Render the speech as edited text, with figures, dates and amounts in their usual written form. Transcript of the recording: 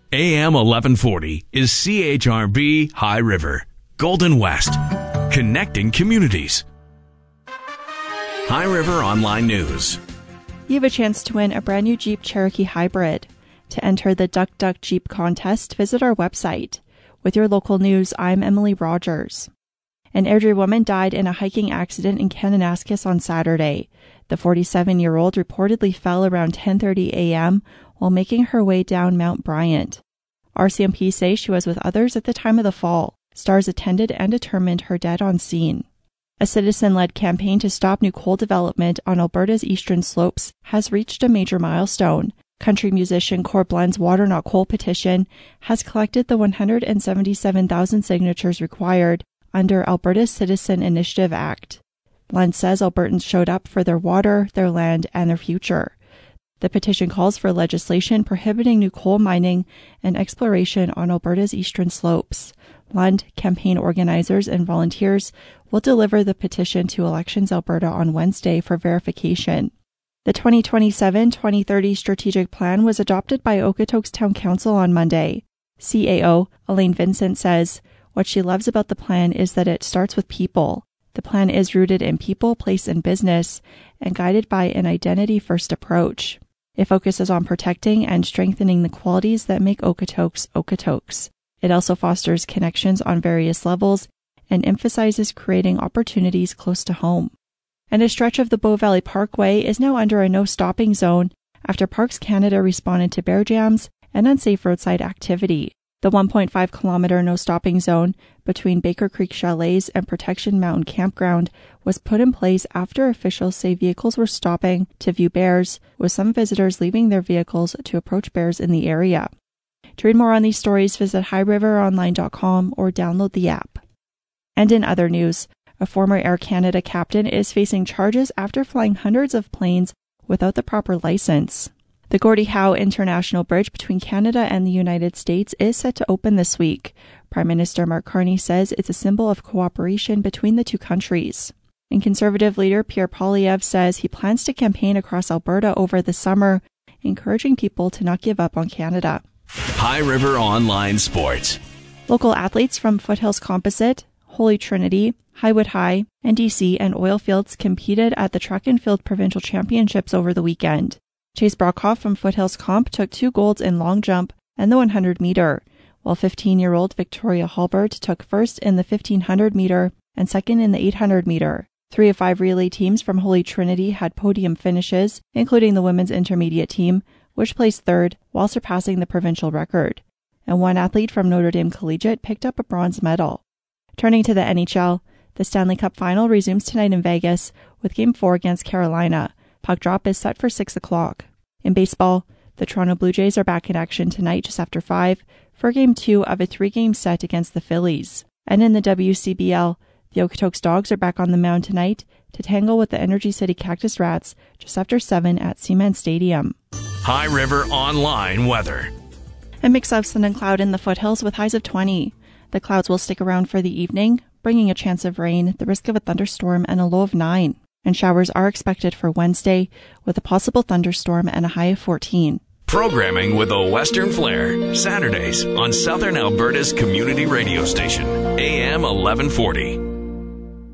AM 1140 is CHRB High River, Golden West, connecting communities. High River Online News. You have a chance to win a brand new Jeep Cherokee Hybrid. To enter the Duck Duck Jeep contest, visit our website. With your local news, I'm Emily Rogers. An Airdrie woman died in a hiking accident in Kananaskis on Saturday. The 47-year-old reportedly fell around 10:30 a.m. while making her way down Mount Bryant. RCMP say she was with others at the time of the fall. Stars attended and determined her dead on scene. A citizen-led campaign to stop new coal development on Alberta's eastern slopes has reached a major milestone. Country musician Core Blend's Water Not Coal petition has collected the 177,000 signatures required under Alberta's Citizen Initiative Act. Blend says Albertans showed up for their water, their land, and their future. The petition calls for legislation prohibiting new coal mining and exploration on Alberta's eastern slopes. Blend, campaign organizers, and volunteers will deliver the petition to Elections Alberta on Wednesday for verification. The 2027-2030 strategic plan was adopted by Okotoks Town Council on Monday. CAO Elaine Vincent says, "What she loves about the plan is that it starts with people. The plan is rooted in people, place, and business, and guided by an identity-first approach. It focuses on protecting and strengthening the qualities that make Okotoks Okotoks. It also fosters connections on various levels and emphasizes creating opportunities close to home." And a stretch of the Bow Valley Parkway is now under a no-stopping zone after Parks Canada responded to bear jams and unsafe roadside activity. The 1.5-kilometer no-stopping zone between Baker Creek Chalets and Protection Mountain Campground was put in place after officials say vehicles were stopping to view bears, with some visitors leaving their vehicles to approach bears in the area. To read more on these stories, visit highriveronline.com or download the app. And in other news, a former Air Canada captain is facing charges after flying hundreds of planes without the proper license. The Gordie Howe International Bridge between Canada and the United States is set to open this week. Prime Minister Mark Carney says it's a symbol of cooperation between the two countries. And Conservative leader Pierre Poilievre says he plans to campaign across Alberta over the summer, encouraging people to not give up on Canada. High River Online Sports. Local athletes from Foothills Composite, Holy Trinity, Highwood High, NDC, and Oilfields competed at the Track and Field Provincial Championships over the weekend. Chase Brockhoff from Foothills Comp took 2 golds in long jump and the 100-meter, while 15-year-old Victoria Halbert took first in the 1500-meter and second in the 800-meter. 3 of 5 relay teams from Holy Trinity had podium finishes, including the women's intermediate team, which placed third while surpassing the provincial record. And 1 athlete from Notre Dame Collegiate picked up a bronze medal. Turning to the NHL, the Stanley Cup Final resumes tonight in Vegas with Game 4 against Carolina. Puck drop is set for 6 o'clock. In baseball, the Toronto Blue Jays are back in action tonight just after 5 for Game 2 of a 3-game set against the Phillies. And in the WCBL, the Okotoks Dogs are back on the mound tonight to tangle with the Energy City Cactus Rats just after 7 at Seaman Stadium. High River Online Weather. A mix of sun and cloud in the foothills with highs of 20. The clouds will stick around for the evening, bringing a chance of rain, the risk of a thunderstorm, and a low of 9. And showers are expected for Wednesday, with a possible thunderstorm and a high of 14. Programming with a Western flair, Saturdays on Southern Alberta's community radio station, AM 1140.